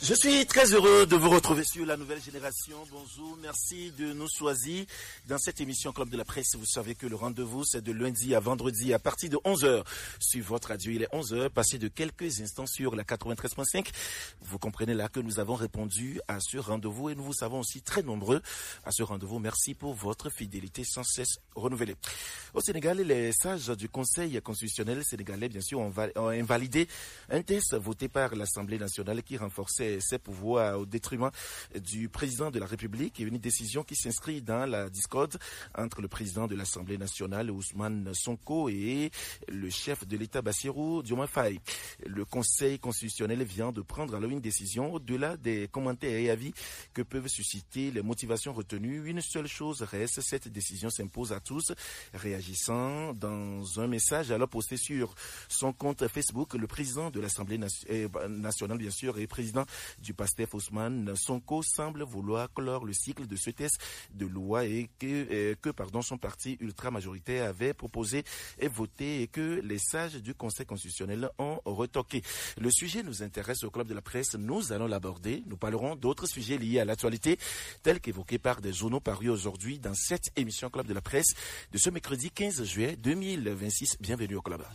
Je suis très heureux de vous retrouver sur la nouvelle génération. Bonjour, merci de nous choisir dans cette émission Club de la Presse. Vous savez que le rendez-vous, c'est de lundi à vendredi à partir de 11h sur votre radio. Il est 11h, passé de quelques instants sur la 93.5. Vous comprenez là que nous avons répondu à ce rendez-vous et nous vous savons aussi très nombreux à ce rendez-vous. Merci pour votre fidélité sans cesse renouvelée. Au Sénégal, les sages du Conseil constitutionnel sénégalais, bien sûr, ont invalidé un texte voté par l'Assemblée nationale qui renforçait ses pouvoirs au détriment du président de la République, et une décision qui s'inscrit dans la discorde entre le président de l'Assemblée nationale, Ousmane Sonko, et le chef de l'État, Bassirou Diomaye Faye. Le Conseil constitutionnel vient de prendre alors une décision au-delà des commentaires et avis que peuvent susciter les motivations retenues. Une seule chose reste, cette décision s'impose à tous. Réagissant dans un message alors posté sur son compte Facebook, le président de l'Assemblée nationale, bien sûr, et président du PASTEF, Ousmane Sonko, semble vouloir clore le cycle de ce test de loi et que son parti ultra-majoritaire avait proposé et voté et que les sages du Conseil constitutionnel ont retoqué. Le sujet nous intéresse au Club de la Presse. Nous allons l'aborder. Nous parlerons d'autres sujets liés à l'actualité, tels qu'évoqués par des journaux parus aujourd'hui dans cette émission Club de la Presse de ce mercredi 15 juillet 2026. Bienvenue au Club.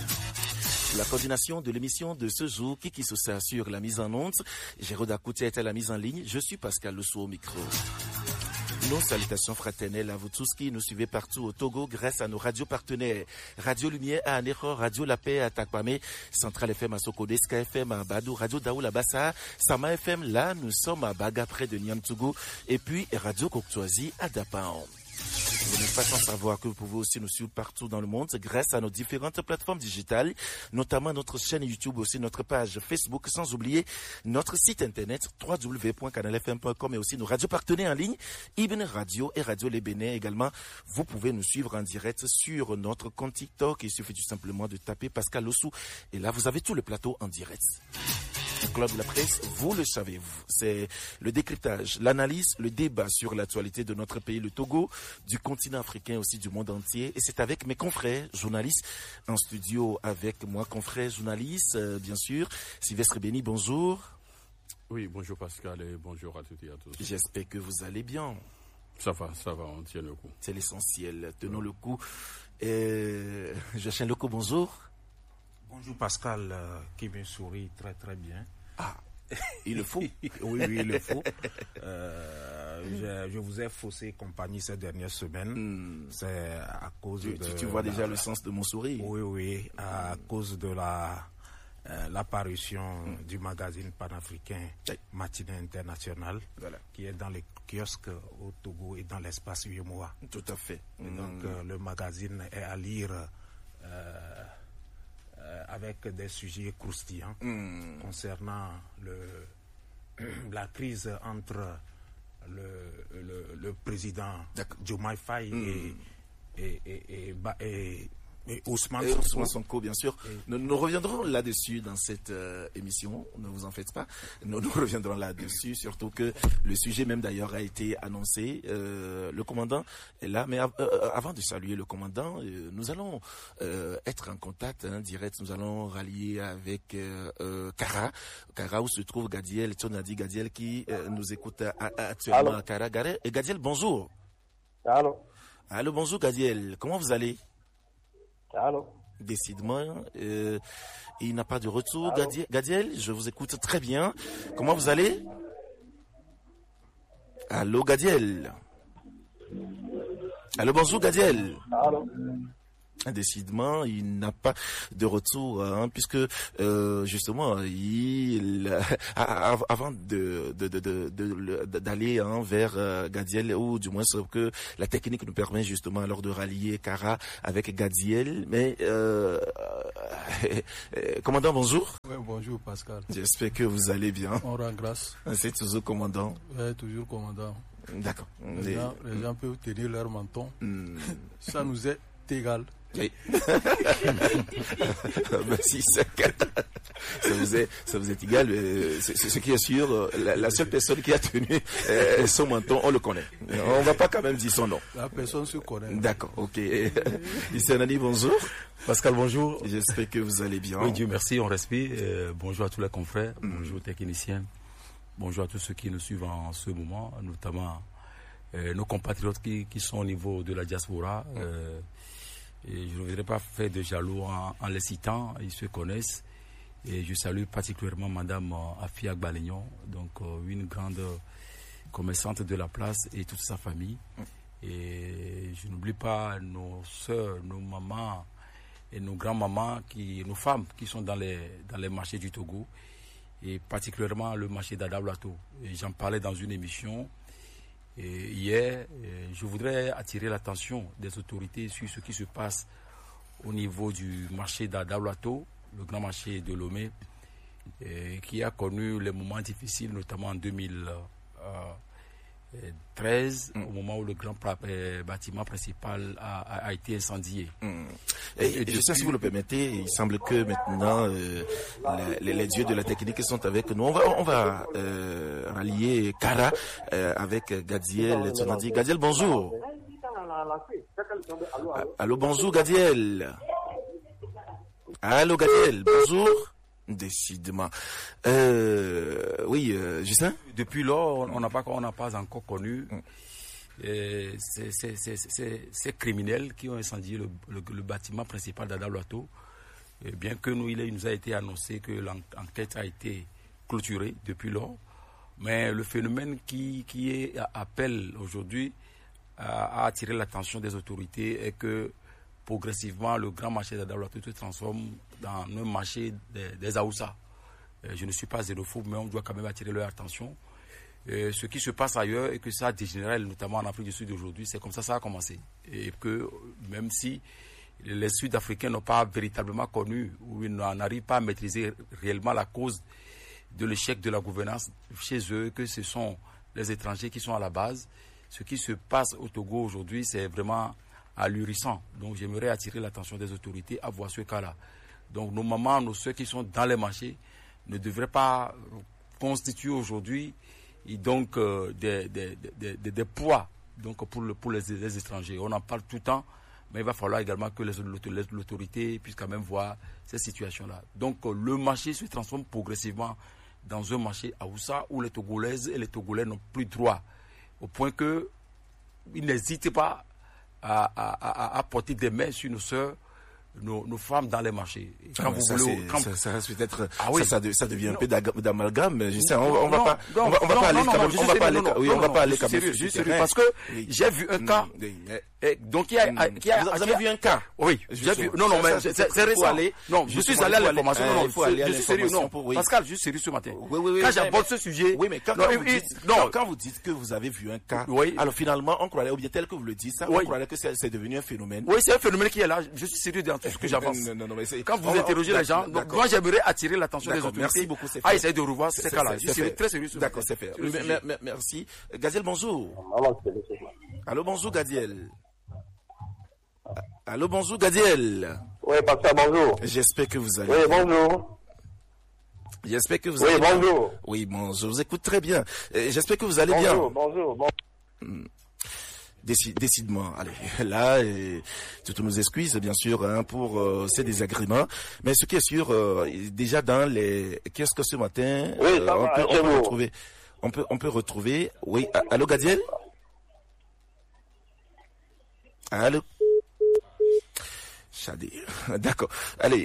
La coordination de l'émission de ce jour, Kiki Sosa sur la mise en onde, Géraud Akoutia est à la mise en ligne, je suis Pascal Lessou au micro. Nos salutations fraternelles à vous tous qui nous suivez partout au Togo grâce à nos radios partenaires. Radio Lumière à Anéro, Radio La Paix à Takwame, Central FM à Sokodé, Ska FM à Badou, Radio Daoul à Bassa, Sama FM, là nous sommes à Baga près de Niamtougou, et puis Radio Coctoisie à Dapaon. Vous n'êtes pas sans savoir que vous pouvez aussi nous suivre partout dans le monde grâce à nos différentes plateformes digitales, notamment notre chaîne YouTube, aussi notre page Facebook, sans oublier notre site internet www.canalfm.com et aussi nos radios partenaires en ligne, Ibn Radio et Radio Les Bénin également. Vous pouvez nous suivre en direct sur notre compte TikTok. Il suffit tout simplement de taper Pascal Lessou et là vous avez tout le plateau en direct. Le Club de la Presse, vous le savez, c'est le décryptage, l'analyse, le débat sur l'actualité de notre pays, le Togo, du continent africain aussi, du monde entier. Et c'est avec mes confrères journalistes en studio, avec moi, confrères journalistes, bien sûr. Sylvestre Béni, bonjour. Oui, bonjour Pascal et bonjour à toutes et à tous. J'espère que vous allez bien. Ça va, on tient le coup. C'est l'essentiel, tenons le coup. Joachim Leco, bonjour. Bonjour Pascal, qui me sourit très très bien. Ah, il le faut. Oui, il le faut. Je vous ai faussé compagnie ces dernières semaines. C'est à cause de... Tu vois déjà le sens de mon sourire. Oui, à cause de l'apparition du magazine panafricain Matinée Internationale, qui est dans les kiosques au Togo et dans l'espace UEMOA. Tout à fait. Donc le magazine est à lire... avec des sujets croustillants concernant la crise entre le président Diomaye Faye et Ousmane Sonko, bien sûr. Nous reviendrons là-dessus dans cette émission, ne vous en faites pas. Nous reviendrons là-dessus, surtout que le sujet même d'ailleurs a été annoncé. Le commandant est là, mais avant de saluer le commandant, nous allons être en contact direct. Nous allons rallier avec Kara, où se trouve Gadiel, Tonadi Gadiel, qui nous écoute actuellement à Kara. Et Gadiel, bonjour. Allô, bonjour Gadiel. Comment vous allez? Allô. Décidément, il n'a pas de retour. Gadiel, je vous écoute très bien. Comment vous allez? Allô, Gadiel. Allô, bonjour, Gadiel. Allô. Décidément, il n'a pas de retour, puisque justement, avant d'aller vers Gadiel, ou du moins sauf que la technique nous permet justement alors de rallier Kara avec Gadiel. Mais commandant, bonjour. Oui, bonjour Pascal. J'espère que vous allez bien. On rend grâce. C'est toujours commandant. Oui, toujours commandant. D'accord. Les gens peuvent tenir leur menton. Ça nous est égal. Oui. Merci, ça vous est égal. Ce qui est sûr, la seule personne qui a tenu son menton, on le connaît. On va pas quand même dire son nom. La personne se connaît. D'accord, ok. Issenani, bonjour. Pascal, bonjour. J'espère que vous allez bien. Oui, Dieu merci, on respire. Bonjour à tous les confrères, bonjour aux techniciens. Bonjour à tous ceux qui nous suivent en ce moment, notamment nos compatriotes qui sont au niveau de la diaspora. Et je ne voudrais pas faire de jaloux en les citant, ils se connaissent. Et je salue particulièrement Madame Afia Gbalignon, donc une grande commerçante de la place et toute sa famille. Et je n'oublie pas nos sœurs, nos mamans et nos grands-mamans, nos femmes qui sont dans les marchés du Togo, et particulièrement le marché d'Adablato. J'en parlais dans une émission hier. Je voudrais attirer l'attention des autorités sur ce qui se passe au niveau du marché d'Adablato, le grand marché de Lomé, qui a connu les moments difficiles, notamment en 2013, au moment où le grand bâtiment principal a été incendié. Et je sais, si vous le permettez, il semble que maintenant les dieux de la technique sont avec nous. On va rallier Kara avec Gadiel. Gadiel, bonjour. Allô, bonjour Gadiel. Allô Gadiel, bonjour. Décidément. Oui, Justin. Depuis lors, on n'a pas encore connu ces criminels qui ont incendié le bâtiment principal d'Adablato. Bien que il nous a été annoncé que l'enquête a été clôturée depuis lors. Mais le phénomène qui appelle aujourd'hui à attirer l'attention des autorités est que progressivement, le grand marché d'Adablato se transforme dans un marché des Aoussa. Je ne suis pas xénophobe, mais on doit quand même attirer leur attention. Ce qui se passe ailleurs et que ça dégénère, notamment en Afrique du Sud aujourd'hui, c'est comme ça a commencé. Et que même si les Sud-Africains n'ont pas véritablement connu ou ils n'arrivent pas à maîtriser réellement la cause de l'échec de la gouvernance chez eux, que ce sont les étrangers qui sont à la base, ce qui se passe au Togo aujourd'hui, c'est vraiment ahurissant. Donc j'aimerais attirer l'attention des autorités à voir ce cas-là. Donc nos mamans, nos soeurs qui sont dans les marchés ne devraient pas constituer aujourd'hui donc des poids donc pour les étrangers. On en parle tout le temps, mais il va falloir également que l'autorité puisse quand même voir ces situations-là. Donc le marché se transforme progressivement dans un marché Aoussa où les Togolaises et les Togolais n'ont plus droit, au point qu'ils n'hésitent pas à porter des mains sur nos sœurs, nos femmes dans les marchés. Quand vous voulez, ça reste peut-être, ça devient un peu d'amalgame. Je sais, on va pas aller comme ça. Parce que j'ai vu un cas. Donc vous avez vu un cas? Oui, j'ai vu. Non, mais c'est récent. Non, je suis allé à l'information. Non, je suis sérieux. Non, Pascal, je suis sérieux ce matin. Quand j'aborde ce sujet. Oui, mais quand vous dites que vous avez vu un cas, alors finalement, on croirait, ou bien tel que vous le dites, ça, on croirait que c'est devenu un phénomène. Oui, c'est un phénomène qui est là. Je suis sérieux dans tout ce que j'avance. Quand vous interrogez les gens, donc moi j'aimerais attirer l'attention des autorités à essayer de revoir ces cas-là. Je suis très sérieux. D'accord, c'est fait. Merci. Gadiel, bonjour. Allô, bonjour Gadiel. Allô, bonjour Gadiel. Oui, Pascal, bonjour. J'espère que vous allez. Oui, bonjour. J'espère que vous allez. Oui, bonjour. Oui, bon, je vous écoute très bien. J'espère que vous allez bien. Bonjour. Décidément, allez, là, toutes nos excuses, bien sûr, pour ces désagréments. Mais ce qui est sûr, déjà dans les qu'est-ce que ce matin, on peut retrouver. Oui, allô, Gadiel. Allô. Chadé. D'accord. Allez,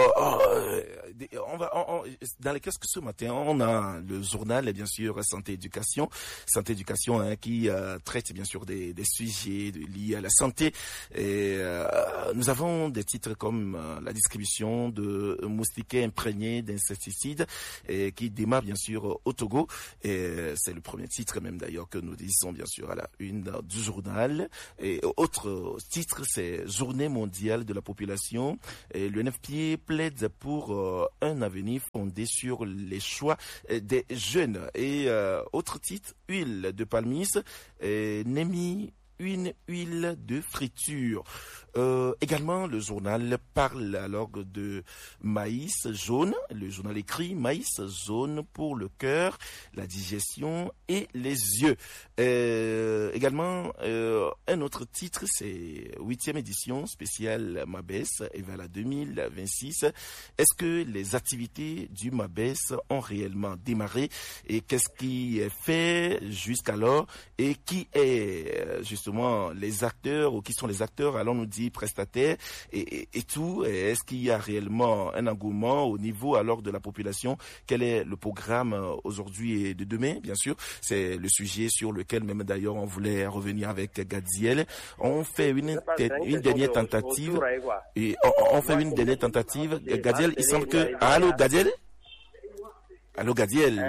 dans les kiosques ce matin, on a le journal, bien sûr, Santé Éducation, qui traite bien sûr des sujets liés à la santé. Et nous avons des titres comme la distribution de moustiquaires imprégnés d'insecticides qui démarre bien sûr au Togo. Et c'est le premier titre même d'ailleurs que nous disons bien sûr à la une du journal. Et autre titre, c'est Journée mondiale de la population. Et le NFPA plaide pour un avenir fondé sur les choix des jeunes. Et autre titre, huile de palmiste, Nemi, une huile de friture. Également, le journal parle alors de maïs jaune. Le journal écrit maïs jaune pour le cœur, la digestion et les yeux. Également, un autre titre, c'est 8e édition spéciale MABES EVALA 2026. Est-ce que les activités du MABES ont réellement démarré et qu'est-ce qui est fait jusqu'alors et qui est justement les acteurs ou qui sont les acteurs, allons-nous dire prestataires et tout. Est-ce qu'il y a réellement un engouement au niveau alors de la population? Quel est le programme aujourd'hui et de demain? Bien sûr, c'est le sujet sur lequel même d'ailleurs on voulait revenir avec Gadiel. On fait une dernière tentative et on fait une dernière tentative. Gadiel, il semble que... Allô Gadiel? Allô Gadiel?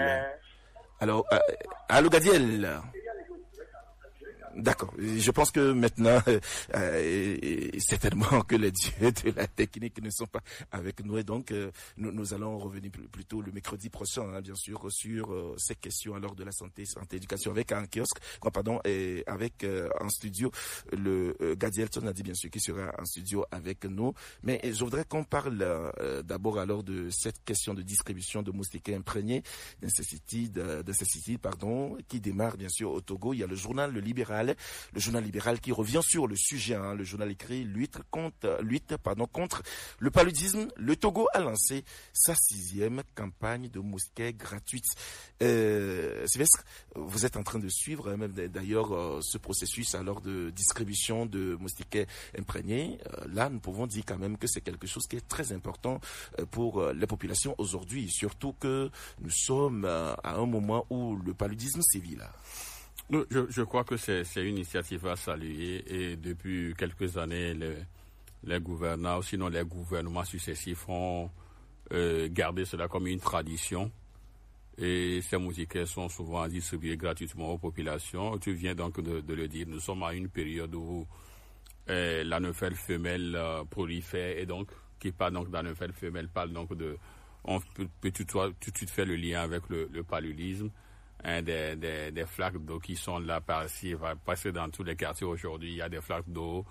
Allô Gadiel? D'accord. Je pense que maintenant, certainement que les dieux de la technique ne sont pas avec nous. Et donc, nous allons revenir plutôt le mercredi prochain, hein, bien sûr, sur ces questions alors de la santé éducation avec un kiosque, et avec en studio le Gadielton a dit bien sûr qu'il sera en studio avec nous. Mais je voudrais qu'on parle d'abord alors de cette question de distribution de moustiquaires imprégnés d'insecticides, qui démarre bien sûr au Togo. Il y a le journal Le Libéral qui revient sur le sujet. Hein. Le journal écrit lutte contre le paludisme. Le Togo a lancé sa 6e campagne de moustiquaires gratuite. Sylvestre, vous êtes en train de suivre même d'ailleurs ce processus alors de distribution de moustiquaires imprégnés. Là, nous pouvons dire quand même que c'est quelque chose qui est très important pour les populations aujourd'hui, surtout que nous sommes à un moment où le paludisme sévit là. Je crois que c'est une initiative à saluer et depuis quelques années, les gouvernants, sinon les gouvernements successifs ont gardé cela comme une tradition et ces moustiquaires sont souvent distribués gratuitement aux populations. Tu viens donc de le dire, nous sommes à une période où l'anophèle femelle prolifère et donc, qui parle donc d'anophèle femelle, parle donc on peut tout de suite faire le lien avec le paludisme. Des flaques d'eau qui sont là par-ci, parce que dans tous les quartiers aujourd'hui, il y a des flaques d'eau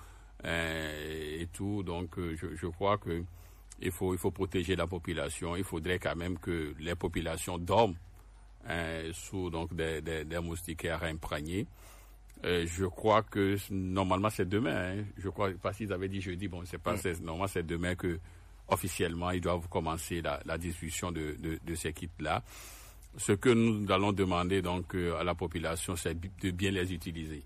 et tout. Donc, je crois que il faut protéger la population. Il faudrait quand même que les populations dorment sous donc des moustiquaires imprégnés. Je crois que normalement c'est demain. Hein. Je crois parce qu'ils avaient dit jeudi. Bon, c'est pas normalement c'est demain que officiellement ils doivent commencer la distribution de ces kits-là. Ce que nous allons demander donc à la population, c'est de bien les utiliser.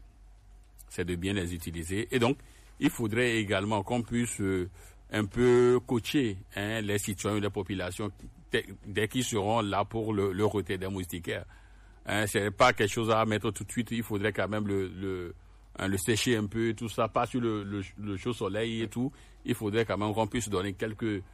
Et donc, il faudrait également qu'on puisse un peu coacher les citoyens et les populations dès qu'ils seront là pour le retrait des moustiquaires. C'est pas quelque chose à mettre tout de suite. Il faudrait quand même le sécher un peu, tout ça, pas sur le chaud soleil et tout. Il faudrait quand même qu'on puisse donner quelques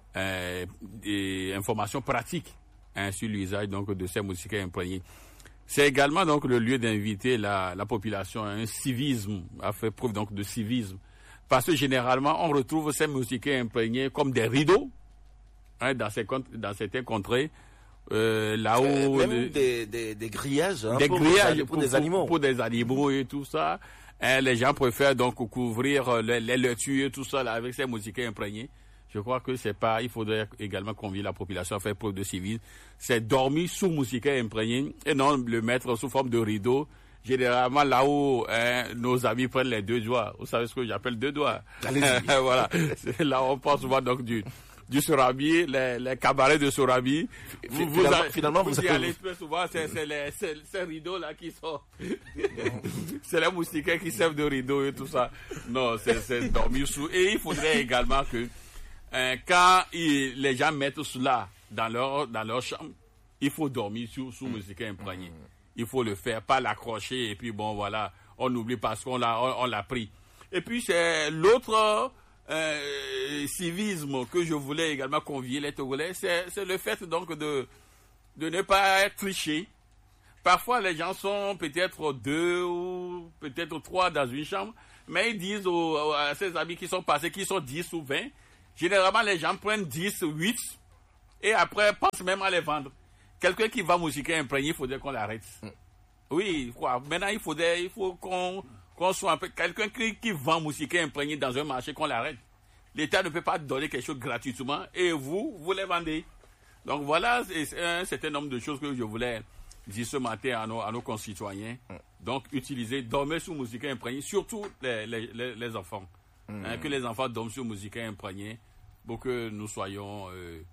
informations pratiques. Sur l'usage donc de ces moustiquaires imprégnés. C'est également donc le lieu d'inviter la population à un civisme, à faire preuve donc de civisme, parce que généralement on retrouve ces moustiquaires imprégnés comme des rideaux dans certaines contrées. Là-haut, même des grillages, des grillages pour des animaux, pour des animaux et tout ça. Les gens préfèrent donc couvrir les laitues et tout ça là, avec ces moustiquaires imprégnés. Je crois que il faudrait également convier la population à faire preuve de civisme. C'est dormir sous moustiquaires imprégnés et non le mettre sous forme de rideau. Généralement, là où nos amis prennent les 2 doigts. Vous savez ce que j'appelle 2 doigts. Voilà. Là, on pense souvent donc du Sorabi, les cabarets de Sorabi. Finalement, vous y allez très souvent, c'est ces rideaux-là qui sont... c'est les moustiquaires qui servent de rideau et tout ça. Non, c'est dormir sous. Et il faudrait également que quand les gens mettent cela dans leur chambre, il faut dormir sous moustiquaire imprégné. Il faut le faire, pas l'accrocher et puis bon voilà, on oublie parce qu'on l'a pris. Et puis c'est l'autre civisme que je voulais également convier les Togolais, c'est le fait donc de ne pas tricher. Parfois les gens sont peut-être 2 ou peut-être 3 dans une chambre, mais ils disent à ses amis qui sont passés, qui sont 10 ou 20, généralement, les gens prennent 10, 8 et après pensent même à les vendre. Quelqu'un qui va moustiquaire imprégné, il faudrait qu'on l'arrête. Oui, quoi. Maintenant, il faut qu'on qu'on soit un peu quelqu'un qui vend moustiquaires imprégnés dans un marché, qu'on l'arrête. L'État ne peut pas donner quelque chose gratuitement et vous les vendez. Donc voilà, c'est un certain nombre de choses que je voulais dire ce matin à nos concitoyens. Donc dormir sous moustiquaires imprégnés, surtout les enfants. Que les enfants dorment sous moustiquaires imprégnés pour que nous soyons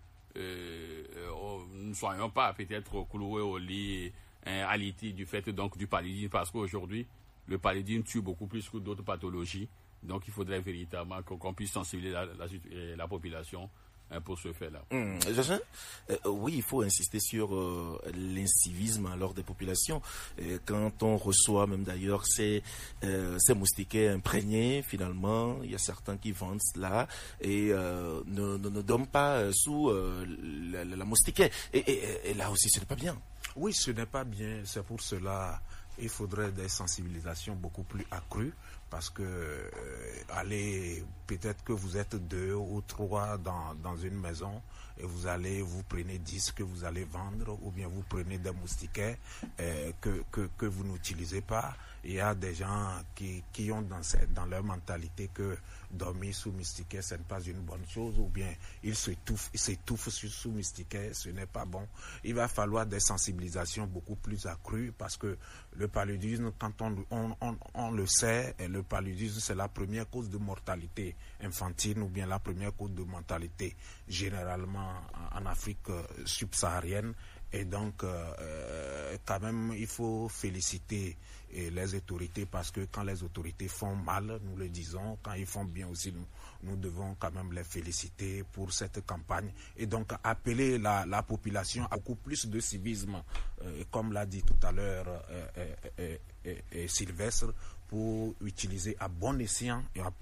ne soyons pas peut-être cloués au lit à l'IT du fait du paludisme, parce qu'aujourd'hui le paludisme tue beaucoup plus que d'autres pathologies. Donc il faudrait véritablement qu'on puisse sensibiliser la population pour ce fait-là. Oui, il faut insister sur l'incivisme alors des populations. Quand on reçoit même d'ailleurs ces moustiquaires imprégnés, finalement, il y a certains qui vendent cela et ne dorment pas sous la moustiquaire. Et là aussi, ce n'est pas bien. Oui, ce n'est pas bien. C'est pour cela il faudrait des sensibilisations beaucoup plus accrues. Parce que peut-être que vous êtes 2 ou 3 dans une maison et vous prenez 10 que vous allez vendre, ou bien vous prenez des moustiquaires que vous n'utilisez pas. Il y a des gens qui ont dans leur mentalité que dormir sous moustiquaire, ce n'est pas une bonne chose, ou bien ils s'étouffent sous moustiquaire, ce n'est pas bon. Il va falloir des sensibilisations beaucoup plus accrues, parce que le paludisme, quand on le sait, le paludisme, c'est la première cause de mortalité infantile, ou bien la première cause de mortalité généralement en Afrique subsaharienne. Et donc, quand même, il faut féliciter les autorités, parce que quand les autorités font mal, nous le disons, quand ils font bien aussi, nous devons quand même les féliciter pour cette campagne. Et donc, appeler la population à beaucoup plus de civisme, comme l'a dit tout à l'heure Sylvestre, pour utiliser à bon escient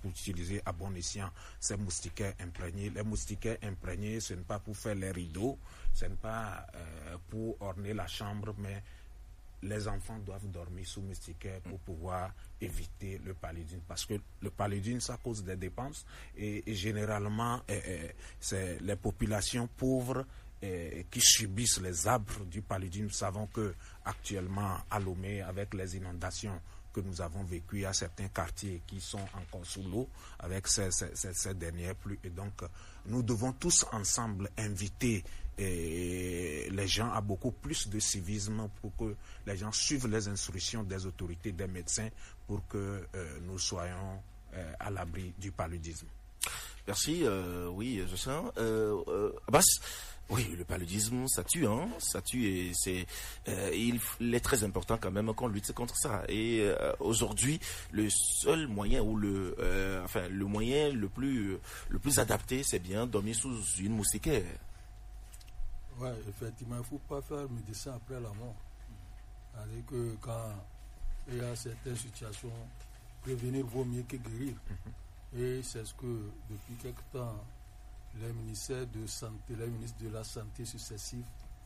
ces moustiquaires imprégnés. Les moustiquaires imprégnés, ce n'est pas pour faire les rideaux, ce n'est pas pour orner la chambre, mais les enfants doivent dormir sous moustiquaires pour pouvoir éviter le paludisme. Parce que le paludisme, ça cause des dépenses, et généralement, c'est les populations pauvres qui subissent les abres du paludisme. Nous savons que actuellement à Lomé, avec les inondations que nous avons vécues, il y a certains quartiers qui sont encore sous l'eau avec ces dernières pluies. Et donc, nous devons tous ensemble inviter les gens à beaucoup plus de civisme, pour que les gens suivent les instructions des autorités, des médecins, pour que nous soyons à l'abri du paludisme. Merci. Oui, je sens. Abbas, oui, le paludisme, ça tue, ça tue, et il est très important quand même qu'on lutte contre ça. Et aujourd'hui, le seul moyen, ou le moyen le plus adapté, c'est bien dormir sous une moustiquaire. Oui, effectivement, il ne faut pas faire médecin après la mort. C'est-à-dire que quand il y a certaines situations, prévenir vaut mieux que guérir. Et c'est ce que, depuis quelque temps, les ministères de santé, les ministres de la santé successifs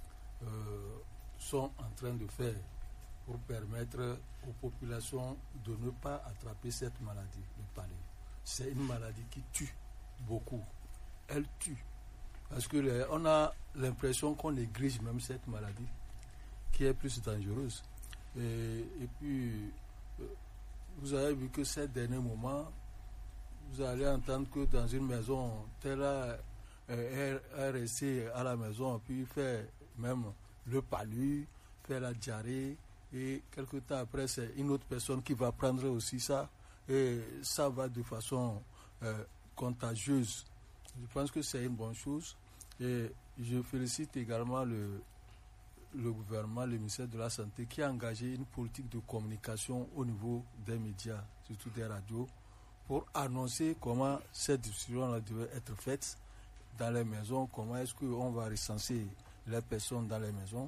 sont en train de faire pour permettre aux populations de ne pas attraper cette maladie, le paludisme. C'est une maladie qui tue beaucoup. Elle tue. Parce que on a l'impression qu'on néglige même cette maladie, qui est plus dangereuse. Et puis, vous avez vu que ces derniers moments, vous allez entendre que dans une maison, tel est resté à la maison, puis fait même le palu, fait la diarrhée, et quelque temps après, c'est une autre personne qui va prendre aussi ça, et ça va de façon contagieuse. Je pense que c'est une bonne chose, et je félicite également le gouvernement, le ministère de la Santé, qui a engagé une politique de communication au niveau des médias, surtout des radios, pour annoncer comment cette diffusion devait être faite dans les maisons, comment est-ce qu'on va recenser les personnes dans les maisons.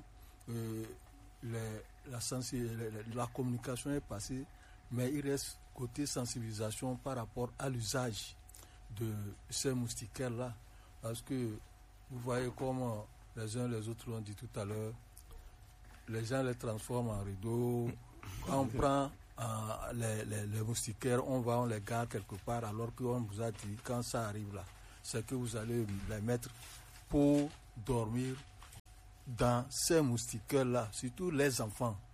La communication est passée, mais il reste côté sensibilisation par rapport à l'usage de ces moustiquaires-là. Parce que vous voyez comment les uns les autres l'ont dit tout à l'heure, les gens les transforment en rideaux. Quand on prend les moustiquaires, on les garde quelque part, alors qu'on vous a dit, quand ça arrive là, c'est que vous allez les mettre pour dormir dans ces moustiquaires-là, surtout les enfants.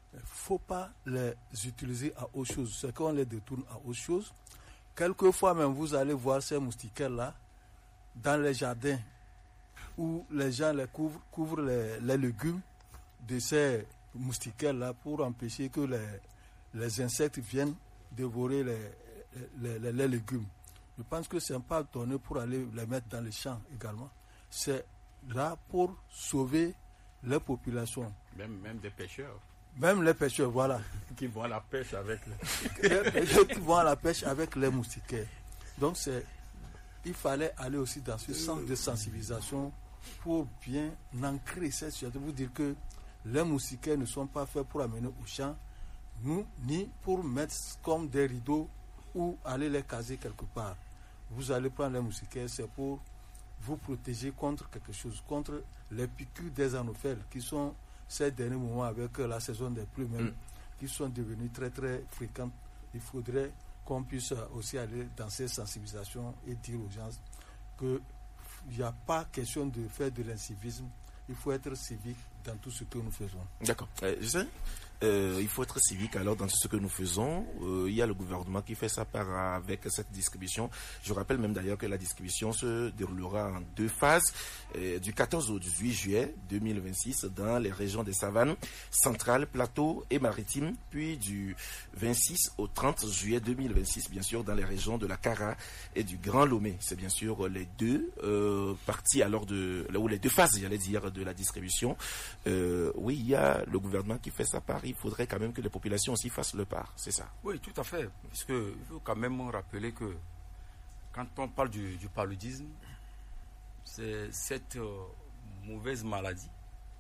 Il ne faut pas les utiliser à autre chose. C'est qu'on les détourne à autre chose. Quelquefois même, vous allez voir ces moustiquaires-là dans les jardins où les gens les couvrent les légumes de ces moustiquaires-là pour empêcher que les insectes viennent dévorer les légumes. Je pense que ce n'est pas donné pour aller les mettre dans les champs également. C'est là pour sauver les populations. Même des pêcheurs. Même les pêcheurs, voilà. Qui vont à la pêche avec Les pêcheurs qui vont à la pêche avec les moustiquaires. Donc il fallait aller aussi dans ce sens de sensibilisation pour bien ancrer cette situation. Vous dire que les moustiquaires ne sont pas faits pour amener au champ, ni pour mettre comme des rideaux ou aller les caser quelque part. Vous allez prendre les moustiquaires, c'est pour vous protéger contre quelque chose, contre les piqûres des anophèles qui sont ces derniers moments avec la saison des pluies même, qui sont devenues très très fréquentes. Il faudrait qu'on puisse aussi aller dans ces sensibilisations et dire aux gens qu'il n'y a pas question de faire de l'incivisme, il faut être civique dans tout ce que nous faisons. D'accord. Je sais. Il faut être civique alors dans ce que nous faisons. Il y a le gouvernement qui fait sa part avec cette distribution. Je rappelle même d'ailleurs que la distribution se déroulera en 2 phases, du 14 au 18 juillet 2026 dans les régions des savanes centrales, plateaux et maritimes, puis du 26 au 30 juillet 2026 bien sûr dans les régions de la Kara et du Grand Lomé. C'est bien sûr les 2 parties alors ou les 2 phases, j'allais dire, de la distribution. Oui, il y a le gouvernement qui fait sa part. Il faudrait quand même que les populations aussi fassent leur part, c'est ça? Oui, tout à fait. Parce qu'il faut quand même rappeler que quand on parle du paludisme, c'est cette mauvaise maladie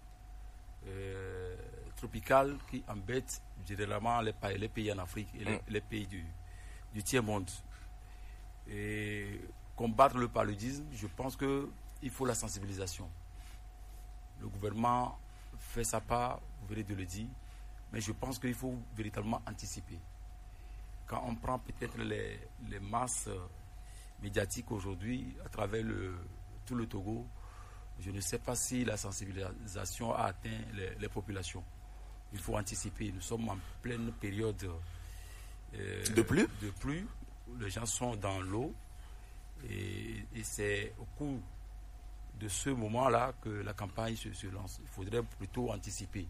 tropicale qui embête généralement les pays en Afrique et les pays du tiers-monde. Et combattre le paludisme, je pense qu'il faut la sensibilisation. Le gouvernement fait sa part, vous venez de le dire, mais je pense qu'il faut véritablement anticiper. Quand on prend peut-être les masses médiatiques aujourd'hui à travers tout le Togo, je ne sais pas si la sensibilisation a atteint les populations. Il faut anticiper. Nous sommes en pleine période de pluie. Les gens sont dans l'eau et c'est au cours de ce moment-là que la campagne se lance. Il faudrait plutôt anticiper.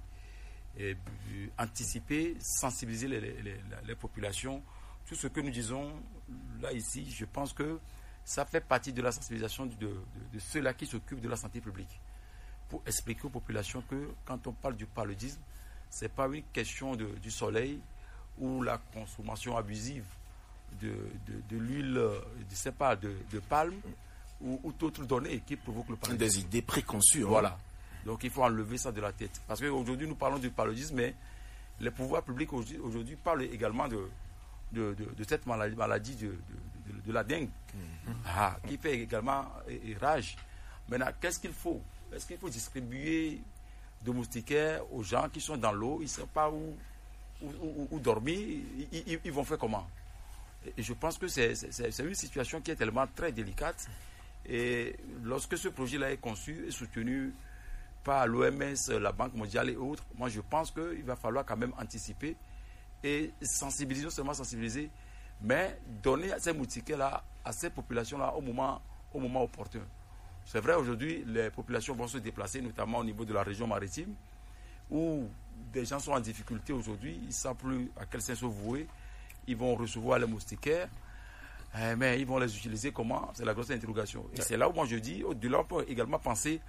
Sensibiliser les populations. Tout ce que nous disons là, ici, je pense que ça fait partie de la sensibilisation de ceux-là qui s'occupent de la santé publique. Pour expliquer aux populations que quand on parle du paludisme, ce n'est pas une question du soleil ou la consommation abusive de l'huile, de palme ou d'autres données qui provoquent le paludisme. Des idées préconçues. Voilà. Donc il faut enlever ça de la tête. Parce qu'aujourd'hui, nous parlons du paludisme, mais les pouvoirs publics aujourd'hui parlent également de cette maladie de la dengue, qui fait également rage. Maintenant, qu'est-ce qu'il faut? Est-ce qu'il faut distribuer de moustiquaires aux gens qui sont dans l'eau? Ils ne savent pas où dormir. Ils vont faire comment? Et je pense que c'est une situation qui est tellement très délicate. Et lorsque ce projet-là est conçu et soutenu par l'OMS, la Banque mondiale et autres, moi je pense qu'il va falloir quand même anticiper et sensibiliser, non seulement sensibiliser, mais donner ces moustiquaires-là à ces populations-là au moment opportun. C'est vrai, aujourd'hui, les populations vont se déplacer, notamment au niveau de la région maritime, où des gens sont en difficulté aujourd'hui, ils ne savent plus à quel sens se vouer, ils vont recevoir les moustiquaires, mais ils vont les utiliser comment? C'est la grosse interrogation. Et c'est là où moi je dis, au-delà, on peut également penser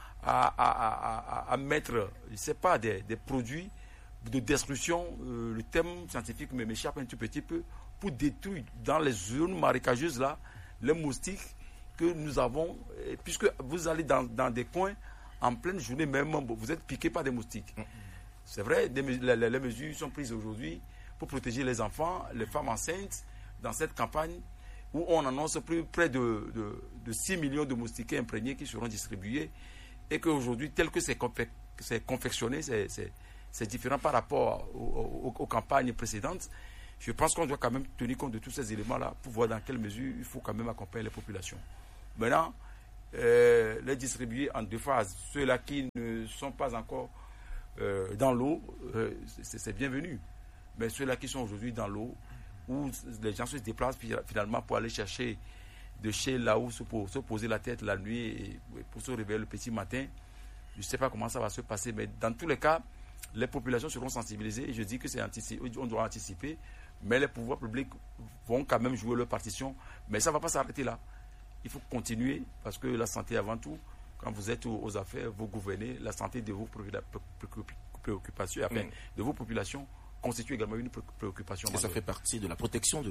à mettre, je ne sais pas, des produits de destruction, le thème scientifique m'échappe un tout petit peu, pour détruire dans les zones marécageuses là, les moustiques que nous avons, puisque vous allez dans des coins, en pleine journée même, vous êtes piqué par des moustiques. C'est vrai, les mesures sont prises aujourd'hui pour protéger les enfants, les femmes enceintes, dans cette campagne où on annonce près de 6 millions de moustiquaires imprégnés qui seront distribués, et qu'aujourd'hui, tel que c'est confectionné, c'est différent par rapport aux campagnes précédentes. Je pense qu'on doit quand même tenir compte de tous ces éléments-là pour voir dans quelle mesure il faut quand même accompagner les populations. Maintenant, les distribuer en 2 phases. Ceux-là qui ne sont pas encore dans l'eau, c'est bienvenu. Mais ceux-là qui sont aujourd'hui dans l'eau, où les gens se déplacent finalement pour aller chercher de chez là où se poser la tête la nuit et pour se réveiller le petit matin, je ne sais pas comment ça va se passer, mais dans tous les cas, les populations seront sensibilisées. Et je dis que on doit anticiper, mais les pouvoirs publics vont quand même jouer leur partition. Mais ça ne va pas s'arrêter là. Il faut continuer parce que la santé avant tout, quand vous êtes aux affaires, vous gouvernez, la santé de vos préoccupations, enfin, de vos populations constitue également une préoccupation. Et ça fait partie de la protection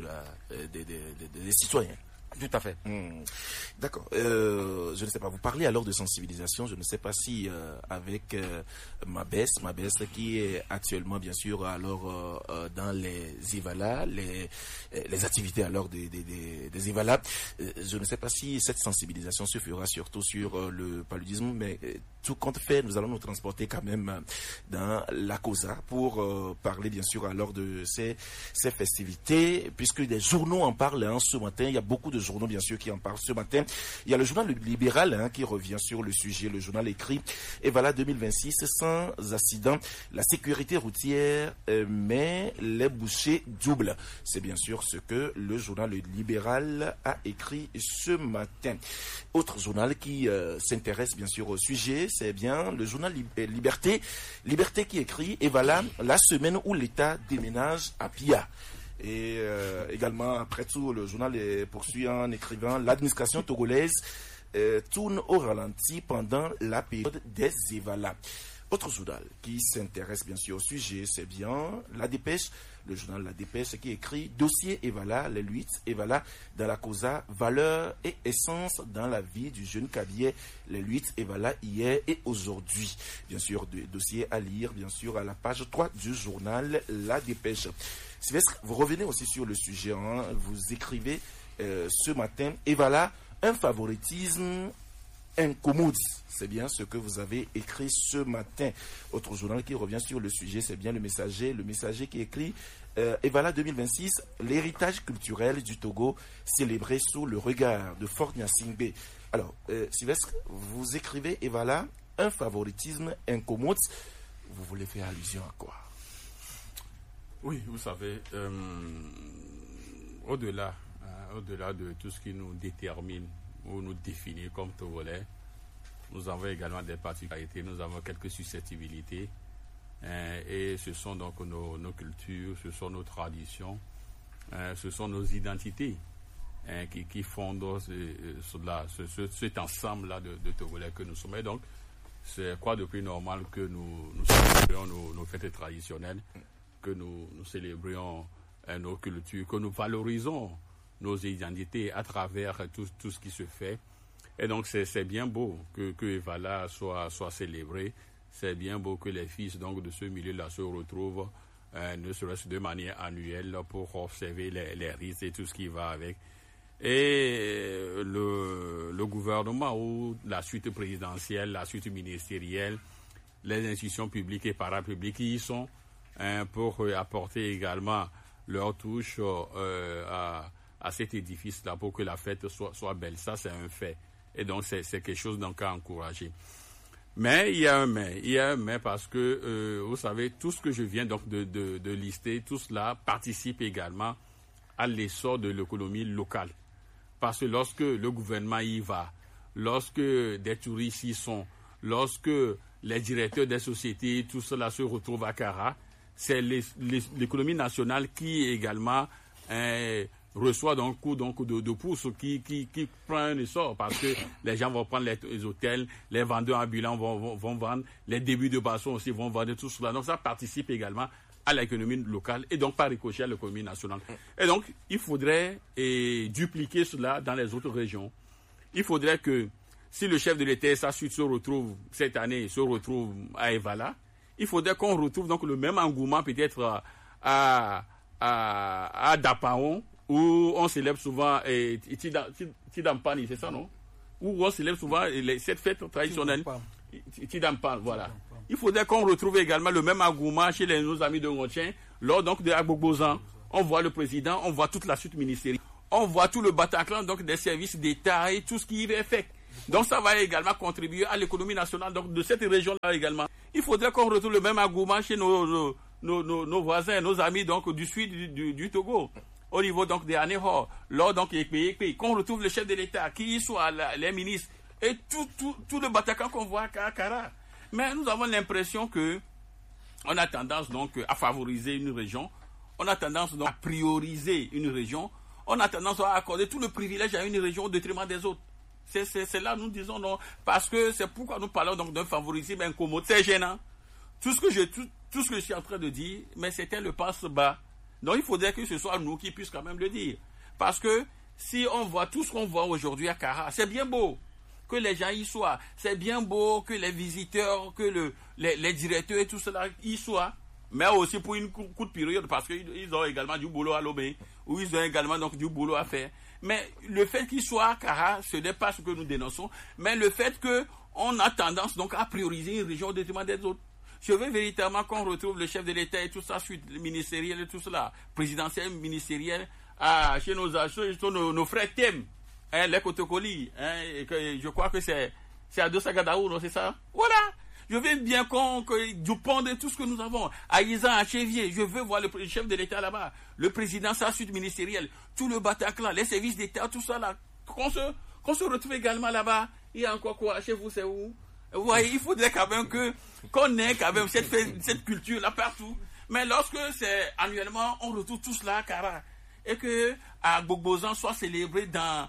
des citoyens. Tout à fait. D'accord. Je ne sais pas, vous parlez alors de sensibilisation, je ne sais pas si avec Mabès qui est actuellement bien sûr alors dans les IVALA, les activités alors des IVALA, je ne sais pas si cette sensibilisation se fera surtout sur le paludisme, mais tout compte fait, nous allons nous transporter quand même dans la COSA pour parler bien sûr alors de ces festivités, puisque des journaux en parlent ce matin, il y a beaucoup de journaux bien sûr qui en parlent ce matin. Il y a le journal Libéral qui revient sur le sujet. Le journal écrit et voilà 2026 sans accident, la sécurité routière mais les bouchées doublent. C'est bien sûr ce que le journal Libéral a écrit ce matin. Autre journal qui s'intéresse bien sûr au sujet, c'est bien le journal Liberté qui écrit et voilà la semaine où l'État déménage à Pia. Et également, après tout, le journal poursuit en écrivant « L'administration togolaise tourne au ralenti pendant la période des EVALA ». Autre journal qui s'intéresse bien sûr au sujet, c'est bien La Dépêche, le journal La Dépêche qui écrit « Dossier EVALA, les luttes EVALA dans la COSA, valeur et essence dans la vie du jeune Kabyé, les luttes EVALA hier et aujourd'hui ». Bien sûr, dossier à lire, bien sûr, à la page 3 du journal La Dépêche. Sylvestre, vous revenez aussi sur le sujet, vous écrivez ce matin, et voilà, un favoritisme incommode. C'est bien ce que vous avez écrit ce matin. Autre journal qui revient sur le sujet, c'est bien le Messager qui écrit, et voilà 2026, l'héritage culturel du Togo célébré sous le regard de Fort Gnassingbé. Alors, Sylvestre, vous écrivez, et voilà, un favoritisme incommode. Vous voulez faire allusion à quoi? Oui, vous savez, au-delà de tout ce qui nous détermine ou nous définit comme Togolais, nous avons également des particularités, nous avons quelques susceptibilités, et ce sont donc nos cultures, ce sont nos traditions, ce sont nos identités qui fondent cet ensemble-là de Togolais que nous sommes. Et donc, c'est quoi de plus normal que nous célébrions nos fêtes traditionnelles, que nous célébrions nos cultures, que nous valorisons nos identités à travers tout ce qui se fait. Et donc c'est bien beau que EVALA soit célébré, c'est bien beau que les fils donc de ce milieu-là se retrouvent, ne serait-ce de manière annuelle, pour observer les rites et tout ce qui va avec. Et le gouvernement ou la suite présidentielle, la suite ministérielle, les institutions publiques et parapubliques qui y sont, pour apporter également leur touche à cet édifice-là pour que la fête soit belle. Ça, c'est un fait. Et donc, c'est quelque chose donc à encourager. Mais il y a un mais parce que, vous savez, tout ce que je viens donc de lister, tout cela participe également à l'essor de l'économie locale. Parce que lorsque le gouvernement y va, lorsque des touristes y sont, lorsque les directeurs des sociétés, tout cela se retrouve à Kara, c'est l'économie nationale qui également reçoit donc un coup de pouce qui prend un essor parce que les gens vont prendre les hôtels, les vendeurs ambulants vont vendre, les débits de boissons aussi vont vendre tout cela. Donc ça participe également à l'économie locale et donc par ricochet à l'économie nationale. Et donc il faudrait dupliquer cela dans les autres régions. Il faudrait que si le chef de l'État se retrouve cette année, à EVALA, il faudrait qu'on retrouve donc le même engouement peut-être à Dapaon, où on célèbre souvent Tidampani, c'est ça, non? Où on célèbre souvent cette fête traditionnelle. Tidampan, voilà. Il faudrait qu'on retrouve également le même engouement chez nos amis de Ngotchen, lors donc de Agbogbosan. On voit le président, on voit toute la suite ministérielle, on voit tout le Bataclan donc des services d'État et tout ce qui y est fait. Donc ça va également contribuer à l'économie nationale donc de cette région-là également. il faudrait qu'on retrouve le même engouement chez nos voisins, nos amis donc du sud du Togo. Au niveau donc des Anéhor, lors donc qu'on retrouve le chef de l'État, qui soit les ministres et tout le Bataclan qu'on voit à Kara. Mais nous avons l'impression que on a tendance donc à favoriser une région, on a tendance donc à prioriser une région, on a tendance à accorder tout le privilège à une région au détriment des autres. C'est là nous disons non, parce que c'est pourquoi nous parlons donc d'un favoritisme incommode. C'est gênant. Tout ce que je suis en train de dire, mais c'était le passe-bas. Donc il faudrait que ce soit nous qui puissions quand même le dire. Parce que si on voit tout ce qu'on voit aujourd'hui à Kara, c'est bien beau que les gens y soient. C'est bien beau que les visiteurs, que les directeurs et tout cela y soient. Mais aussi pour une courte période, parce qu'ils ont également du boulot à l'obéir, ou ils ont également donc du boulot à faire. Mais le fait qu'ils soient à Kara, ce n'est pas ce que nous dénonçons, mais le fait qu'on a tendance donc à prioriser une région au détriment des autres. Je veux véritablement qu'on retrouve le chef de l'État et tout ça, suite ministériel et tout cela, présidentiel, ministériel, chez nos frères Thème, les Kotokoli, je crois que c'est à Dosagadaou, c'est ça? Voilà! Je veux bien que Dupont de tout ce que nous avons, à Isan, à Chevier, je veux voir le chef de l'État là-bas, le président, sa suite ministérielle, tout le Bataclan, les services d'État, tout ça là, qu'on se retrouve également là-bas. Il y a encore quoi? Chez vous, c'est où? Vous voyez, il faudrait quand même qu'on ait quand même cette culture-là partout. Mais lorsque c'est annuellement, on retrouve tout cela à Kara. Et que à Bogbozan soit célébré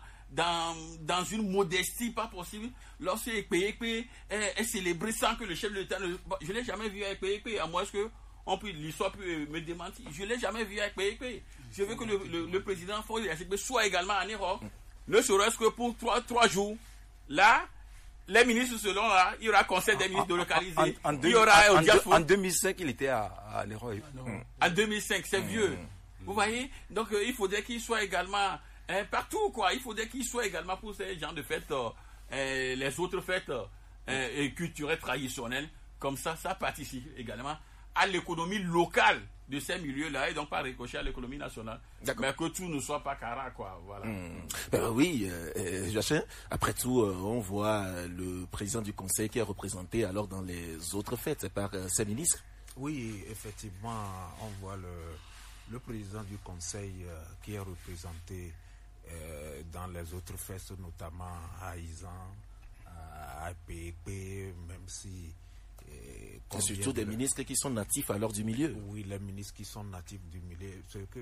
dans une modestie pas possible. Lorsque Ekpe est célébré sans que le chef de l'État je ne l'ai jamais vu avec Ekpe, à moins que l'histoire peut me démentir. Je ne l'ai jamais vu avec Ekpe. Je veux que le président soit également en Europe. Ne serait-ce que pour 3 jours. Là, les ministres selon là, il y aura conseil des ministres localisés. En 2005, il était à l'Héroï. En 2005, c'est vieux. Vous voyez? Donc, il faudrait qu'il soit également partout, quoi. Il faudrait qu'il soit également pour ces genres de fêtes, les autres fêtes culturelles traditionnelles. Comme ça participe également à l'économie locale de ces milieux-là et donc pas ricochet à l'économie nationale. Mais que tout ne soit pas Kara, quoi. Voilà. Oui, Joachim, après tout, on voit le président du conseil qui est représenté alors dans les autres fêtes par ses ministres. Oui, effectivement, on voit le président du conseil qui est représenté dans les autres fêtes, notamment à Isan, à PEP, même si... C'est surtout des ministres qui sont natifs alors du milieu. Oui, les ministres qui sont natifs du milieu.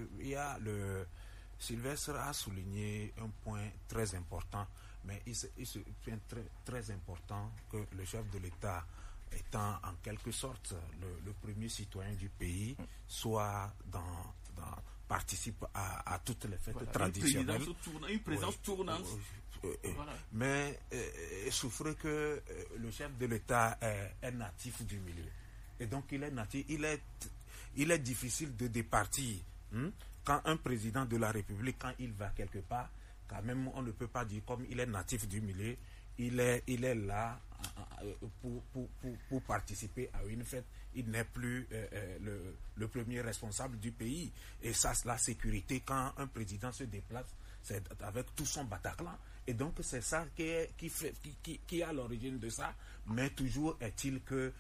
Sylvestre a souligné un point très important, mais il se point très important que le chef de l'État, étant en quelque sorte le premier citoyen du pays, soit participe à toutes les fêtes traditionnelles. Une présence tournante. Voilà. Mais souffre que le chef de l'État est natif du milieu. Et donc il est natif, il est difficile de départir. Quand un président de la République, quand il va quelque part, quand même on ne peut pas dire comme il est natif du milieu, il est là pour participer à une fête. Il n'est plus le premier responsable du pays. Et ça, la sécurité, quand un président se déplace, c'est avec tout son Bataclan. Et donc c'est ça qui est à l'origine de ça. Mais toujours est-il que